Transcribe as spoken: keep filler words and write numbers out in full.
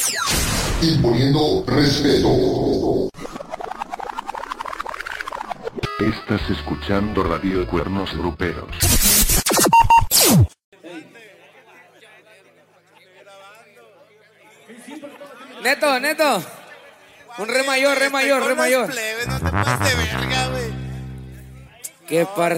Imponiendo respeto. Estás escuchando Radio Cuernos Gruperos. Neto, Neto. Un re mayor, re mayor, re mayor. Plebes, no te pases de verga, güey. Qué par